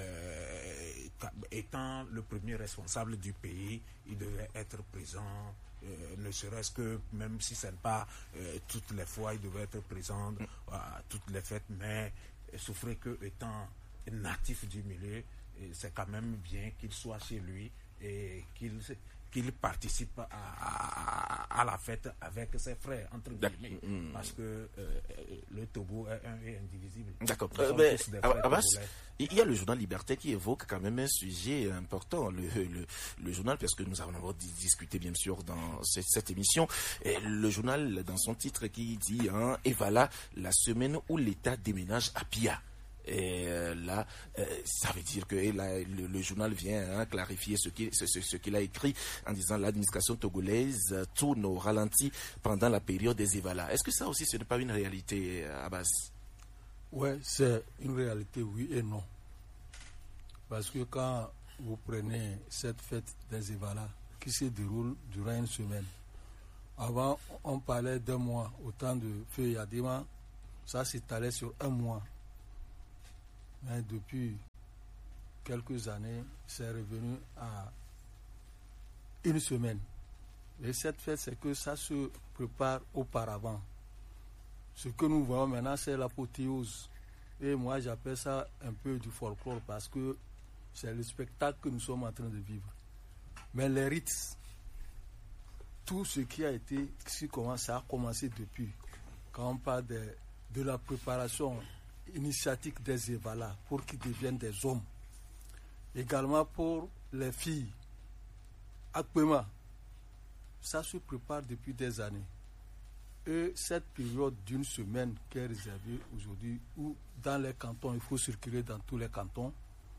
étant le premier responsable du pays, il devait être présent, ne serait-ce que, même si ce n'est pas toutes les fois, il devait être présent à toutes les fêtes, mais souffrait que étant natif du milieu, c'est quand même bien qu'il soit chez lui et qu'il participe à la fête avec ses frères, entre guillemets, parce que le Togo est un et indivisible. D'accord. Il y a le journal Liberté qui évoque quand même un sujet important, le journal, parce que nous avons discuté bien sûr dans cette émission, et le journal dans son titre qui dit et voilà la semaine où l'État déménage à Pia. Et là, ça veut dire que le journal vient clarifier ce qu'il a écrit en disant l'administration togolaise tourne au ralenti pendant la période des Evala. Est-ce que ça aussi, ce n'est pas une réalité, Abbas? Oui, c'est une réalité, oui et non. Parce que quand vous prenez cette fête des Evala qui se déroule durant une semaine, avant, on parlait d'un mois, au temps de Feu Yadima, ça s'étalait sur un mois. Mais depuis quelques années, c'est revenu à une semaine. Et cette fête, c'est que ça se prépare auparavant. Ce que nous voyons maintenant, c'est l'apothéose. Et moi, j'appelle ça un peu du folklore parce que c'est le spectacle que nous sommes en train de vivre. Mais les rites, tout ce qui a été, ça a commencé depuis. Quand on parle de la préparation initiatique des Évalas pour qu'ils deviennent des hommes. Également pour les filles. Actuellement, ça se prépare depuis des années. Et cette période d'une semaine qui est réservée aujourd'hui, où dans les cantons, il faut circuler dans tous les cantons,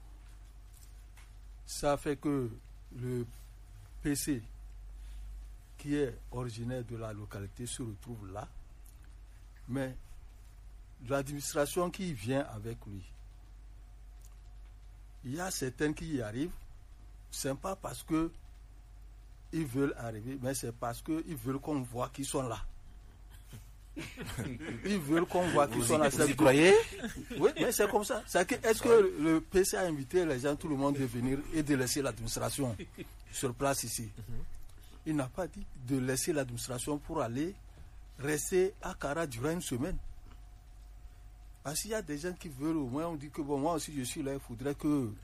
ça fait que le PC, qui est originaire de la localité, se retrouve là. Mais l'administration qui vient avec lui, il y a certains qui y arrivent, ce n'est pas parce qu'ils veulent arriver, mais c'est parce qu'ils veulent qu'on voit qu'ils sont là. Ils veulent qu'on voit qu'ils sont là. Vous y croyez? Oui, mais c'est comme ça. Est-ce que le PC a invité les gens, tout le monde, de venir et de laisser l'administration sur place ici? Il n'a pas dit de laisser l'administration pour aller rester à Kara durant une semaine. Parce qu'il y a des gens qui veulent, au moins on dit que bon, moi aussi je suis là, il faudrait que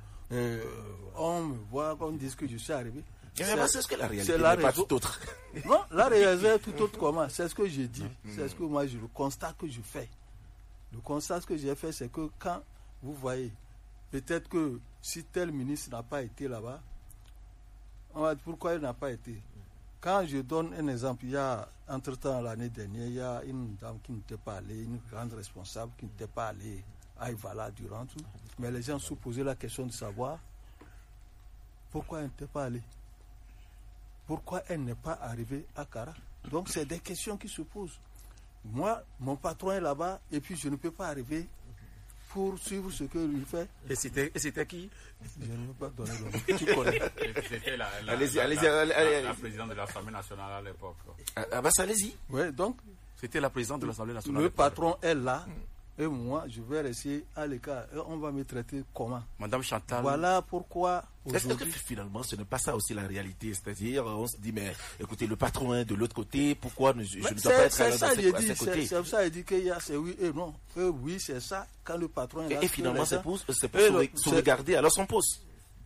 on me voit, qu'on dise que je suis arrivé. C'est ce que la réalité n'est pas tout autre. Non, la réalité est tout autre comment? C'est ce que j'ai dit. C'est ce que moi, le constat que je fais. Le constat que j'ai fait, c'est que quand vous voyez, peut-être que si tel ministre n'a pas été là-bas, on va dire pourquoi il n'a pas été. Quand je donne un exemple, il y a, entre-temps, l'année dernière, il y a une dame qui n'était pas allée, une grande responsable qui n'était pas allée à Ivala durant tout. Mais les gens se posaient la question de savoir pourquoi elle n'était pas allée. Pourquoi elle n'est pas arrivée à Kara? Donc, c'est des questions qui se posent. Moi, mon patron est là-bas et puis je ne peux pas arriver pour suivre ce que lui fait. Et c'était qui? Je ne veux pas donner le nom. Tu connais. C'était la présidente de l'Assemblée nationale à l'époque. Ah bah ça, allez-y. Oui, donc, C'était la présidente de l'Assemblée nationale. le patron est là et moi, je vais rester à l'écart. Et on va me traiter comment? Madame Chantal. Voilà pourquoi Est-ce que aujourd'hui... finalement ce n'est pas ça aussi la réalité? C'est-à-dire, on se dit, mais écoutez, le patron est de l'autre côté, pourquoi je ne dois pas être à ses côtés? C'est ça, il dit qu'il y a c'est oui et non. Oui, c'est ça, quand le patron est là. Et finalement, c'est pour sauvegarder alors son poste.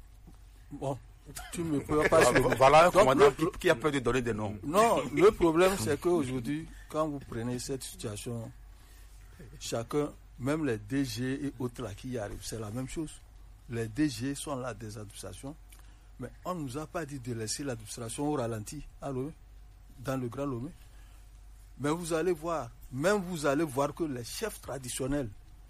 Bon, tu ne peux pas... Voilà un Donc, commandant qui a peur de donner des noms. Non, le problème, c'est qu'aujourd'hui, quand vous prenez cette situation, chacun, même les DG et autres là qui y arrivent, c'est la même chose. Les DG sont là des administrations, mais on ne nous a pas dit de laisser l'administration au ralenti à Lomé, dans le Grand Lomé. Mais vous allez voir que les chefs traditionnels,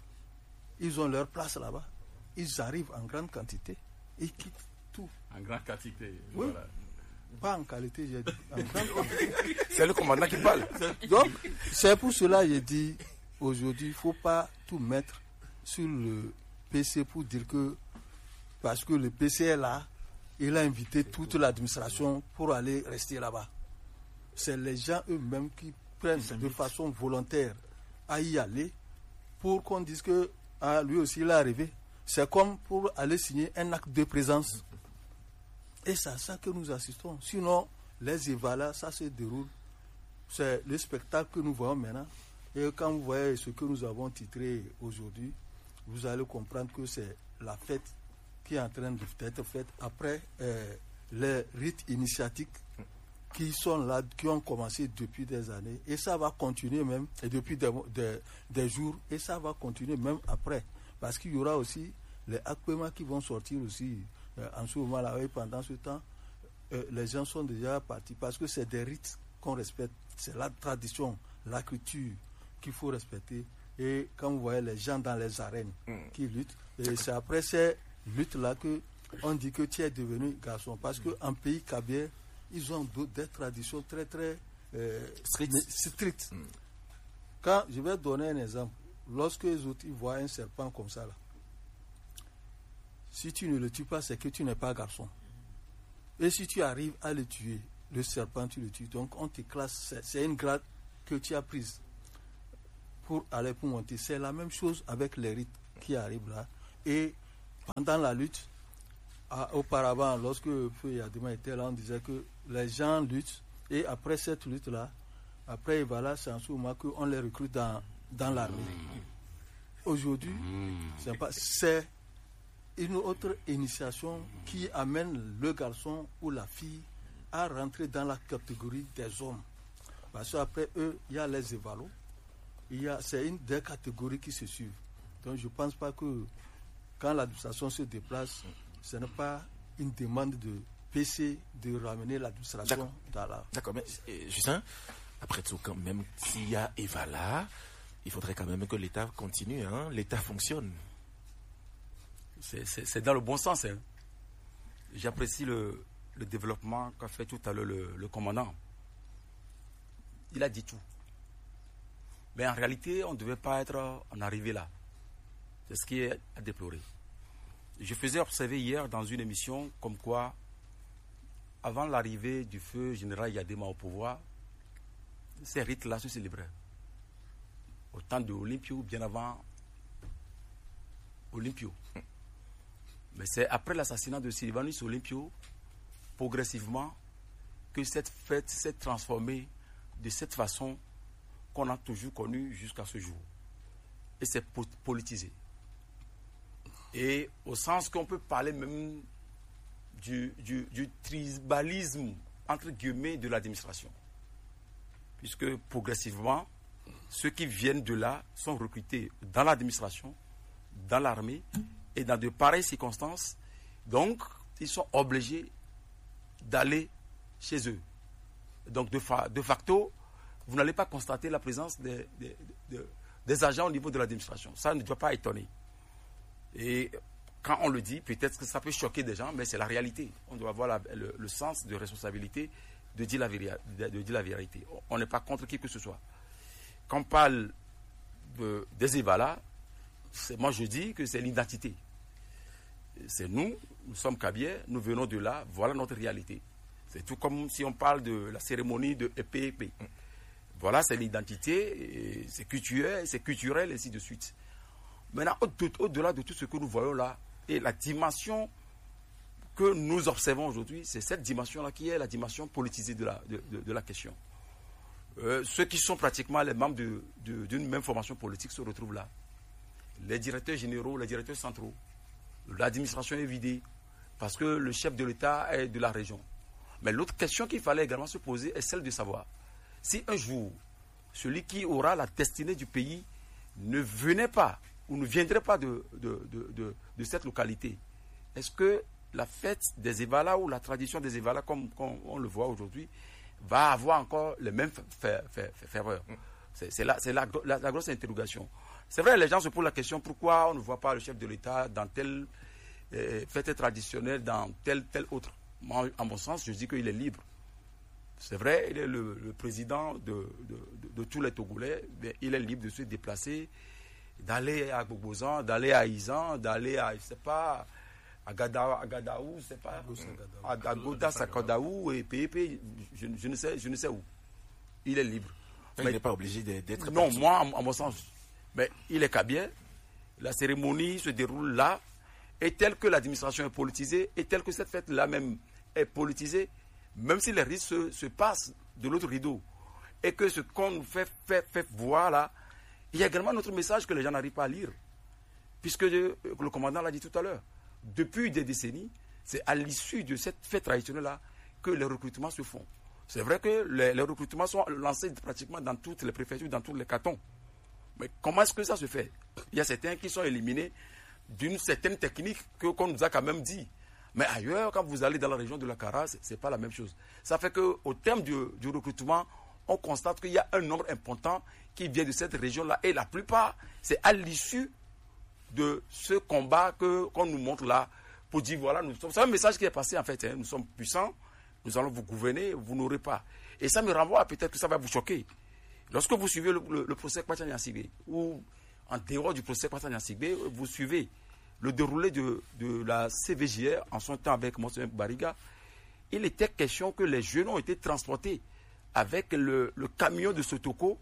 ils ont leur place là-bas. Ils arrivent en grande quantité et quittent tout. En grande quantité. Oui. Voilà. Pas en qualité, j'ai dit. En grande quantité. C'est le commandant qui parle. Donc, c'est pour cela que j'ai dit, aujourd'hui, il ne faut pas tout mettre sur le PC pour dire que, parce que le PC est là, il a invité toute l'administration pour aller rester là-bas. C'est les gens eux-mêmes qui prennent de façon volontaire à y aller pour qu'on dise que lui aussi il est arrivé. C'est comme pour aller signer un acte de présence. Et c'est à ça que nous assistons. Sinon, les Évalas, ça se déroule. C'est le spectacle que nous voyons maintenant. Et quand vous voyez ce que nous avons titré aujourd'hui, vous allez comprendre que c'est la fête qui est en train d'être faite après les rites initiatiques qui sont là, qui ont commencé depuis des années. Et ça va continuer même, et depuis des jours, et ça va continuer même après. Parce qu'il y aura aussi les acquéments qui vont sortir aussi en ce moment-là. Et pendant ce temps, les gens sont déjà partis parce que c'est des rites qu'on respecte. C'est la tradition, la culture qu'il faut respecter. Et quand vous voyez les gens dans les arènes qui luttent, et c'est après ces luttes-là qu'on dit que tu es devenu garçon. Parce qu'en pays kabyle, ils ont des traditions très, très strictes. Quand je vais donner un exemple, lorsque les autres ils voient un serpent comme ça, là, si tu ne le tues pas, c'est que tu n'es pas garçon. Et si tu arrives à le tuer, le serpent, tu le tues. Donc on te classe, c'est une grade que tu as prise pour monter. C'est la même chose avec les rites qui arrivent là. Et pendant la lutte, auparavant, lorsque Feu Yadima était là, on disait que les gens luttent, et après cette lutte-là, après voilà, c'est en ce moment qu'on les recrute dans l'armée. Aujourd'hui, c'est une autre initiation qui amène le garçon ou la fille à rentrer dans la catégorie des hommes. Parce qu'après eux, il y a les évalos. C'est une des catégories qui se suivent. Donc je ne pense pas que quand l'administration se déplace, ce n'est pas une demande de PC de ramener l'administration dans la... D'accord, mais Justin, après tout, quand même, s'il y a Evala, il faudrait quand même que l'État continue, hein? L'État fonctionne. C'est dans le bon sens. Hein. J'apprécie le développement qu'a fait tout à l'heure le commandant. Il a dit tout. Mais en réalité, on ne devait pas être en arrivé là. C'est ce qui est à déplorer. Je faisais observer hier dans une émission comme quoi, avant l'arrivée du feu général Yadema au pouvoir, ces rites-là se célébraient. Au temps de Olympio, bien avant Olympio. Mais c'est après l'assassinat de Sylvanus Olympio, progressivement, que cette fête s'est transformée de cette façon qu'on a toujours connue jusqu'à ce jour. Et c'est politisé. Et au sens qu'on peut parler même du tribalisme, entre guillemets, de l'administration. Puisque progressivement, ceux qui viennent de là sont recrutés dans l'administration, dans l'armée, et dans de pareilles circonstances, donc, ils sont obligés d'aller chez eux. Donc, de facto, vous n'allez pas constater la présence des agents au niveau de l'administration. Ça ne doit pas étonner. Et quand on le dit, peut-être que ça peut choquer des gens, mais c'est la réalité. On doit avoir le sens de responsabilité de dire la vérité. On n'est pas contre qui que ce soit. Quand on parle des Evala, moi je dis que c'est l'identité. C'est nous sommes Kabiers, nous venons de là, voilà notre réalité. C'est tout comme si on parle de la cérémonie de EPEP. Voilà, c'est l'identité, c'est culturel, ainsi de suite. Maintenant, au-delà de tout ce que nous voyons là, et la dimension que nous observons aujourd'hui, c'est cette dimension-là qui est la dimension politisée de la question. Ceux qui sont pratiquement les membres d'une même formation politique se retrouvent là. Les directeurs généraux, les directeurs centraux, l'administration est vidée parce que le chef de l'État est de la région. Mais l'autre question qu'il fallait également se poser est celle de savoir si un jour, celui qui aura la destinée du pays ne venait pas ou ne viendrait pas de cette localité, est-ce que la fête des Evala ou la tradition des Evala, comme on le voit aujourd'hui, va avoir encore les mêmes ferveurs? C'est la grosse interrogation. C'est vrai, les gens se posent la question, pourquoi on ne voit pas le chef de l'État dans telle fête traditionnelle, dans telle autre? Moi, en mon sens, je dis qu'il est libre. C'est vrai, il est le président de tous les Togolais, mais il est libre de se déplacer, d'aller à Bobozan, d'aller à Izan, d'aller à, je ne sais pas, à Gadaou, je ne sais pas, à Goda, Sakadaou et PEP, je ne sais où. Il est libre. Mais il n'est pas obligé d'être... Non, partout. Moi, en mon sens, mais il est Kabien, la cérémonie se déroule là, et telle que l'administration est politisée, et telle que cette fête-là même est politisée, même si les risques se passent de l'autre rideau, et que ce qu'on nous fait voir là, il y a également notre message que les gens n'arrivent pas à lire. Puisque le commandant l'a dit tout à l'heure, depuis des décennies, c'est à l'issue de cette fête traditionnelle-là que les recrutements se font. C'est vrai que les recrutements sont lancés pratiquement dans toutes les préfectures, dans tous les cantons. Mais comment est-ce que ça se fait? Il y a certains qui sont éliminés d'une certaine technique qu'on nous a quand même dit. Mais ailleurs, quand vous allez dans la région de la Kara, ce n'est pas la même chose. Ça fait qu'au terme du recrutement, on constate qu'il y a un nombre important qui vient de cette région-là. Et la plupart, c'est à l'issue de ce combat qu'on nous montre là, pour dire voilà, c'est un message qui est passé en fait. Hein, nous sommes puissants, nous allons vous gouverner, vous n'aurez pas. Et ça me renvoie, peut-être que ça va vous choquer. Lorsque vous suivez le procès Kwatcha Nyasigbe, ou en dehors du procès Kwatcha Nyasigbe, vous suivez le déroulé de la CVJR en son temps avec Monsieur Bariga, il était question que les jeunes ont été transportés avec le camion de Sotoko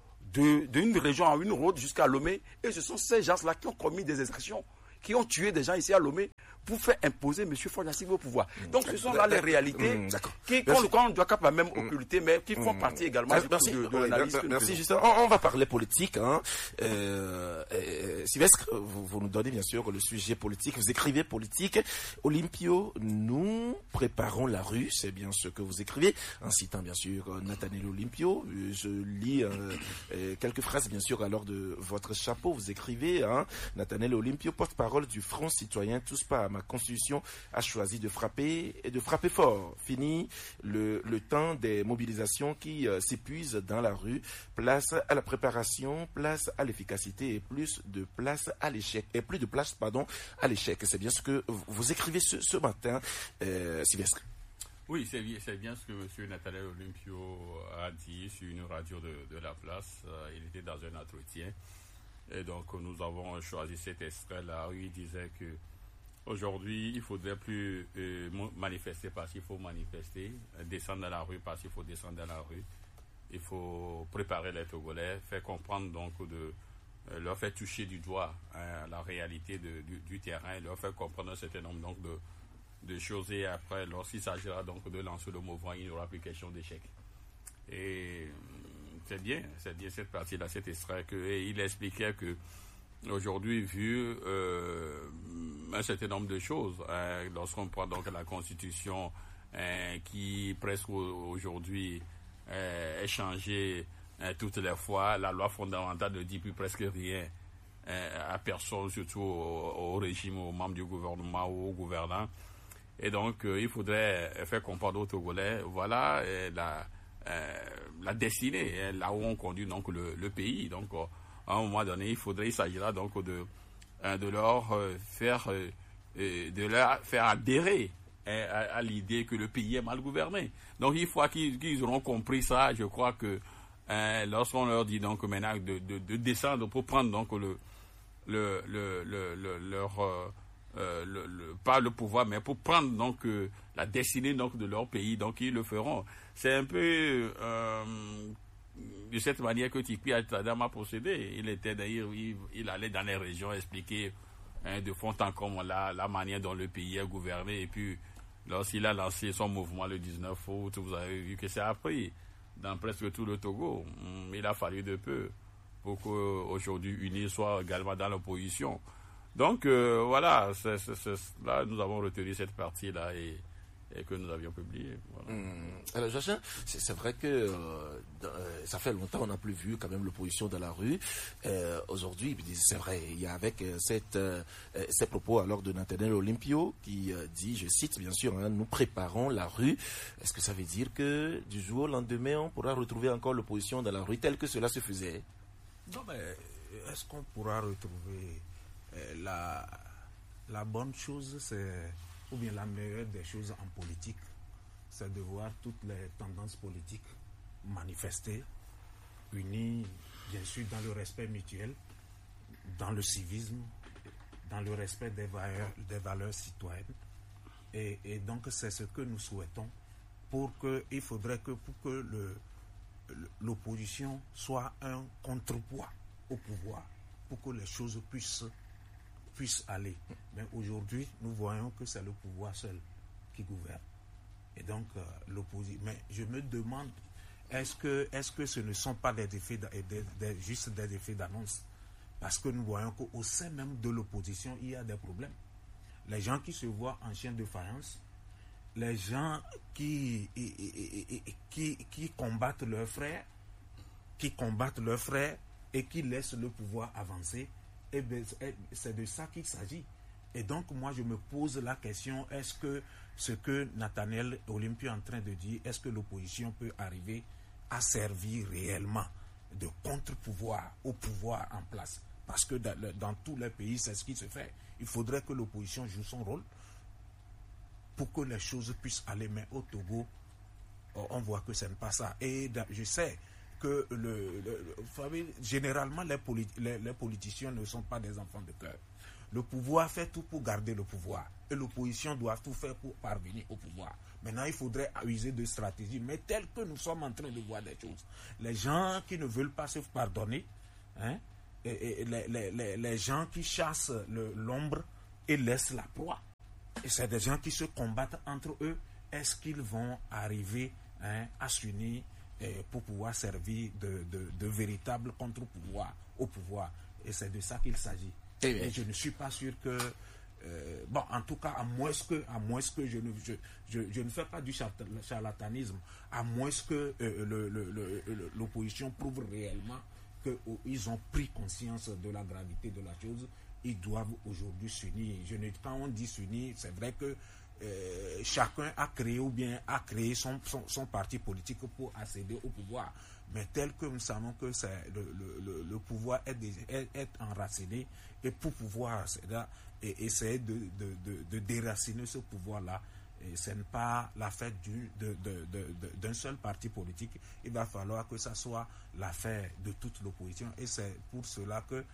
d'une région à une autre jusqu'à Lomé. Et ce sont ces gens-là qui ont commis des exactions, qui ont tué des gens ici à Lomé pour faire imposer M. Ford-Yassine au pouvoir. Donc ce sont là les réalités qu'on doit pas même occulter, mais qui font partie également de l'analyse. Merci Justin. On va parler politique. Sylvestre, vous nous donnez bien sûr le sujet politique. Vous écrivez politique. Olympio, nous préparons la rue. C'est bien ce que vous écrivez, en citant bien sûr Nathaniel Olympio. Je lis quelques phrases bien sûr alors de votre chapeau. Vous écrivez, Nathaniel Olympio, porte-parole du Front citoyen Tous pas. Ma constitution a choisi de frapper et de frapper fort. Fini le temps des mobilisations qui s'épuisent dans la rue. Place à la préparation, place à l'efficacité et plus de place à l'échec. Et plus de place, à l'échec. C'est bien ce que vous écrivez ce matin, Sylvestre. Oui, c'est bien ce que M. Nathaniel Olympio a dit sur une radio de la place. Il était dans un entretien. Et donc, nous avons choisi cet extrait-là où il disait que aujourd'hui, il ne faudrait plus manifester parce qu'il faut manifester, descendre dans la rue parce qu'il faut descendre dans la rue. Il faut préparer les Togolais, faire comprendre donc leur faire toucher du doigt la réalité du terrain, leur faire comprendre un certain nombre donc de choses et après, lorsqu'il s'agira donc de lancer le mouvement, il n'y aura plus question d'échec. Et c'est bien cette partie-là, cet extrait il expliquait que aujourd'hui, vu un certain nombre de choses, lorsqu'on prend donc la Constitution qui presque aujourd'hui est changée toutes les fois, la loi fondamentale ne dit plus presque rien à personne, surtout au régime, aux membres du gouvernement ou aux gouvernants. Et donc, il faudrait faire comprendre aux Togolais, voilà la destinée, là où on conduit donc le pays. Donc, à un moment donné, il s'agira donc de leur faire adhérer à l'idée que le pays est mal gouverné. Donc, une fois qu'ils auront compris ça, je crois que lorsqu'on leur dit donc maintenant de descendre pour prendre donc pas le pouvoir, mais pour prendre donc la destinée donc de leur pays, donc ils le feront. C'est un peu de cette manière que Tikpi Adam a procédé. Il allait dans les régions expliquer de fond en comble la manière dont le pays est gouverné. Et puis, lorsqu'il a lancé son mouvement le 19 août, vous avez vu que ça a pris dans presque tout le Togo. Il a fallu de peu pour qu'aujourd'hui UNI soit également dans l'opposition. Donc, voilà, là, nous avons retenu cette partie-là et que nous avions publiée. Voilà. Alors, Joachim, c'est vrai que ça fait longtemps qu'on n'a plus vu quand même l'opposition dans la rue. Aujourd'hui, c'est vrai, il y a avec ces propos alors de Nathaniel Olympio qui dit, je cite bien sûr, nous préparons la rue. Est-ce que ça veut dire que du jour au lendemain, on pourra retrouver encore l'opposition dans la rue telle que cela se faisait? Non, mais est-ce qu'on pourra retrouver la bonne chose, ou bien la meilleure des choses en politique, c'est de voir toutes les tendances politiques manifester, unies, bien sûr, dans le respect mutuel, dans le civisme, dans le respect des valeurs citoyennes. Et donc, c'est ce que nous souhaitons il faudrait que pour que l'opposition soit un contrepoids au pouvoir, pour que les choses puissent aller. Mais aujourd'hui, nous voyons que c'est le pouvoir seul qui gouverne. Et donc, l'opposition. Mais je me demande, est-ce que ce ne sont pas juste des effets d'annonce? Parce que nous voyons qu'au sein même de l'opposition, il y a des problèmes. Les gens qui se voient en chien de faïence, les gens qui combattent leurs frères, et qui laissent le pouvoir avancer, et bien, c'est de ça qu'il s'agit. Et donc, moi, je me pose la question, est-ce que ce que Nathaniel Olympio est en train de dire, est-ce que l'opposition peut arriver à servir réellement de contre-pouvoir au pouvoir en place? Parce que dans tous les pays, c'est ce qui se fait. Il faudrait que l'opposition joue son rôle pour que les choses puissent aller. Mais au Togo, on voit que ce n'est pas ça. Et je sais que généralement, les politiciens ne sont pas des enfants de cœur. Le pouvoir fait tout pour garder le pouvoir. Et l'opposition doit tout faire pour parvenir au pouvoir. Maintenant, il faudrait user de stratégies. Mais tel que nous sommes en train de voir des choses, les gens qui ne veulent pas se pardonner, et les gens qui chassent l'ombre et laissent la proie, Et c'est des gens qui se combattent entre eux. Est-ce qu'ils vont arriver à s'unir pour pouvoir servir de véritable contre-pouvoir au pouvoir? Et c'est de ça qu'il s'agit. Et je ne suis pas sûr que... en tout cas, à moins que je ne fais pas du charlatanisme, à moins que l'opposition prouve réellement qu'ils ont pris conscience de la gravité de la chose, ils doivent aujourd'hui s'unir. Quand on dit s'unir, c'est vrai que chacun a créé son parti politique pour accéder au pouvoir. Mais tel que nous savons que le pouvoir est enraciné, et pour pouvoir essayer de déraciner ce pouvoir-là, ce n'est pas l'affaire d'un seul parti politique. Il va falloir que ça soit l'affaire de toute l'opposition. Et c'est pour cela que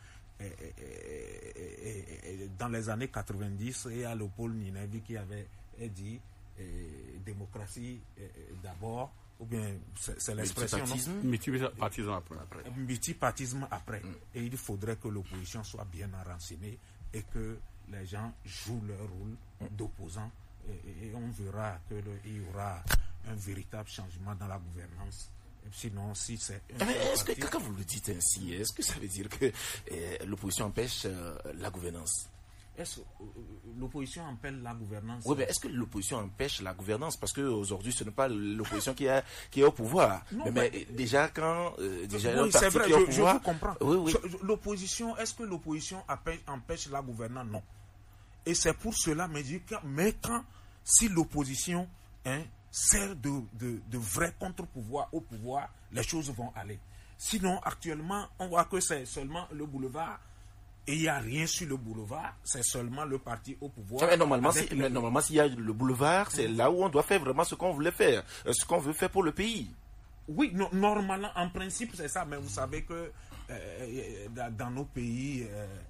dans les années 90, il y a Léopold Ninevi qui avait dit démocratie d'abord, ou bien c'est l'expression, multipartisme après. Et il faudrait que l'opposition soit bien enracinée et que les gens jouent leur rôle d'opposants, et on verra qu'il y aura un véritable changement dans la gouvernance. Sinon, si c'est... Quand vous le dites ainsi, est-ce que ça veut dire que l'opposition empêche la gouvernance? L'opposition empêche la gouvernance? Oui, mais est-ce que l'opposition empêche la gouvernance? Parce qu'aujourd'hui, ce n'est pas l'opposition qui est au pouvoir. Non, mais déjà, quand c'est vrai, qui est au pouvoir, je vous comprends. Oui. L'opposition, est-ce que l'opposition empêche la gouvernance? Non. Et c'est pour cela, si l'opposition sert de vrai contre-pouvoir au pouvoir, les choses vont aller. Sinon, actuellement, on voit que c'est seulement le boulevard. Et il n'y a rien sur le boulevard, c'est seulement le parti au pouvoir. Mais normalement, s'il y a le boulevard, c'est là où on doit faire vraiment ce qu'on voulait faire, ce qu'on veut faire pour le pays. Oui, normalement, en principe, c'est ça. Mais vous savez que dans nos pays,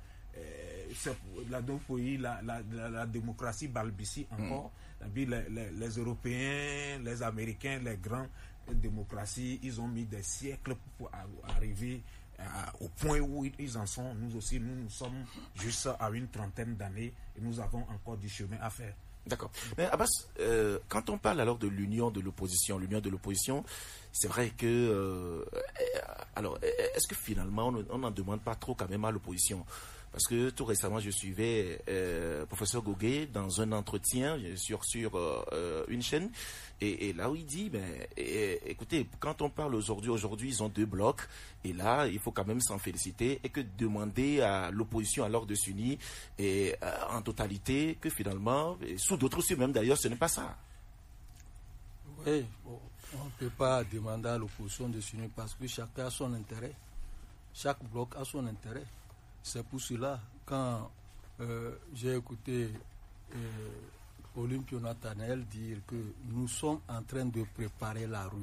la démocratie balbutie encore. Les Européens, les Américains, les grandes démocraties, ils ont mis des siècles pour arriver au point où ils en sont. Nous aussi, nous sommes juste à une trentaine d'années et nous avons encore du chemin à faire. D'accord. Mais Abbas, quand on parle alors de l'union de l'opposition, c'est vrai que... alors, est-ce que finalement, on n'en demande pas trop quand même à l'opposition? Parce que tout récemment, je suivais professeur Goguet dans un entretien sur une chaîne, et là où il dit, écoutez, quand on parle aujourd'hui, ils ont 2 blocs, et là, il faut quand même s'en féliciter, et que demander à l'opposition alors de s'unir en totalité, que finalement, sous d'autres cieux même d'ailleurs, ce n'est pas ça. Oui, on ne peut pas demander à l'opposition de s'unir parce que chacun a son intérêt, chaque bloc a son intérêt. C'est pour cela, quand j'ai écouté Olympio Nathanael dire que nous sommes en train de préparer la rue,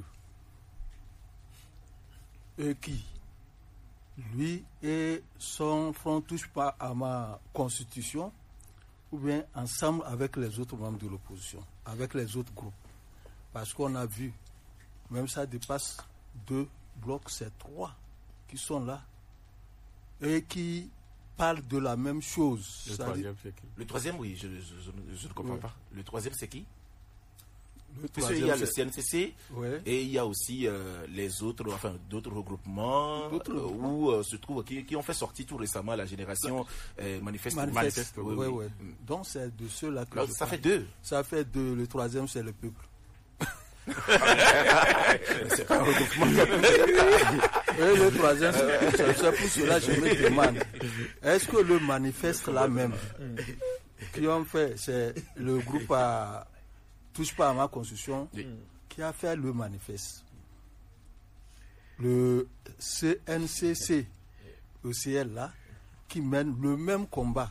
et qui, lui et son front ne touchent pas à ma constitution, ou bien ensemble avec les autres membres de l'opposition, avec les autres groupes. Parce qu'on a vu, même ça dépasse 2 blocs, c'est 3 qui sont là, et qui parlent de la même chose. Le troisième, oui, je ne comprends pas. Le troisième, c'est qui? Parce qu'il y a le CNCC, et il y a aussi les autres, d'autres regroupements où se trouvent qui ont fait sortir tout récemment la génération manifeste. Oui. Donc c'est de ceux-là que alors, ça fait 2. Ça fait 2. Le troisième, c'est le peuple. C'est pas un regroupement. Et le troisième, c'est pour cela que je me demande, est-ce que le manifeste là même qui ont fait, c'est le groupe Touche pas à ma constitution qui a fait le manifeste. Le CNCC, le CL là, qui mène le même combat.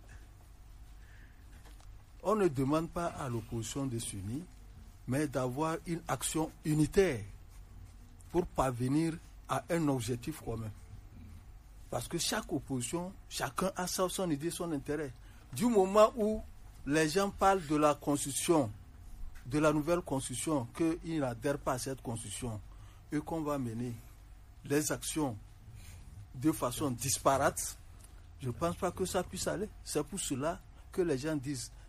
On ne demande pas à l'opposition de s'unir, mais d'avoir une action unitaire pour parvenir à un objectif commun. Parce que chaque opposition, chacun a son idée, son intérêt. Du moment où les gens parlent de la constitution, de la nouvelle constitution, qu'ils n'adhèrent pas à cette constitution, et qu'on va mener les actions de façon disparate, je ne pense pas que ça puisse aller. C'est pour cela que les gens disent